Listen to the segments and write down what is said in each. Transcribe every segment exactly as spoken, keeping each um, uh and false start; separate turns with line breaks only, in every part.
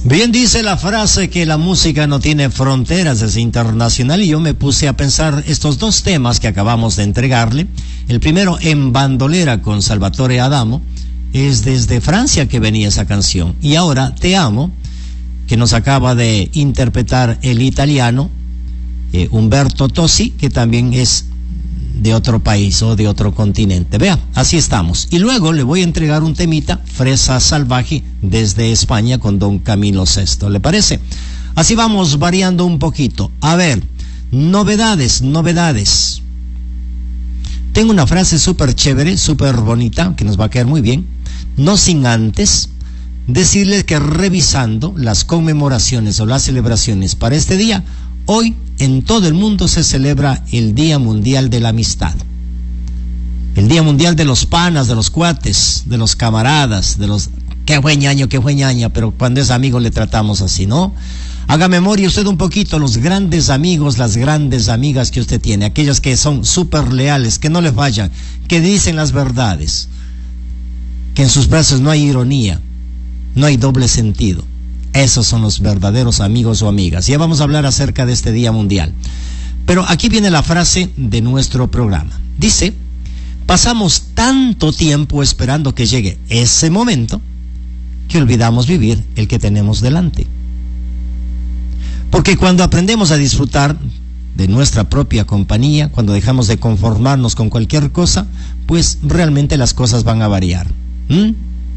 Bien dice la frase que la música no tiene fronteras, es internacional, y yo me puse a pensar estos dos temas que acabamos de entregarle. El primero, En Bandolera, con Salvatore Adamo, es desde Francia que venía esa canción. Y ahora, Te Amo, que nos acaba de interpretar el italiano eh, Umberto Tozzi, que también es de otro país o de otro continente. Vea, así estamos. Y luego le voy a entregar un temita, Fresa Salvaje, desde España, con don Camilo Sesto. ¿Le parece? Así vamos variando un poquito. A ver, novedades, novedades. Tengo una frase súper chévere, súper bonita, que nos va a quedar muy bien. No sin antes decirles que revisando las conmemoraciones o las celebraciones para este día, hoy en todo el mundo se celebra el Día Mundial de la Amistad. El Día Mundial de los panas, de los cuates, de los camaradas, de los... ¡Qué buen ñaño, qué buen ñaña! Pero cuando es amigo le tratamos así, ¿no? Haga memoria usted un poquito los grandes amigos, las grandes amigas que usted tiene, aquellas que son súper leales, que no le fallan, que dicen las verdades, que en sus brazos no hay ironía, no hay doble sentido. Esos son los verdaderos amigos o amigas. Ya vamos a hablar acerca de este Día Mundial. Pero aquí viene la frase de nuestro programa. Dice, pasamos tanto tiempo esperando que llegue ese momento que olvidamos vivir el que tenemos delante. Porque cuando aprendemos a disfrutar de nuestra propia compañía, cuando dejamos de conformarnos con cualquier cosa, pues realmente las cosas van a variar. ¿Mm?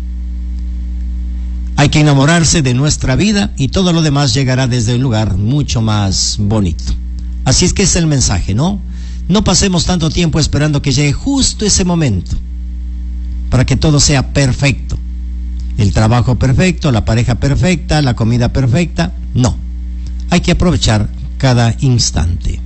Hay que enamorarse de nuestra vida y todo lo demás llegará desde un lugar mucho más bonito. Así es que es el mensaje, ¿no? No pasemos tanto tiempo esperando que llegue justo ese momento para que todo sea perfecto. El trabajo perfecto, la pareja perfecta, la comida perfecta. No. Hay que aprovechar cada instante.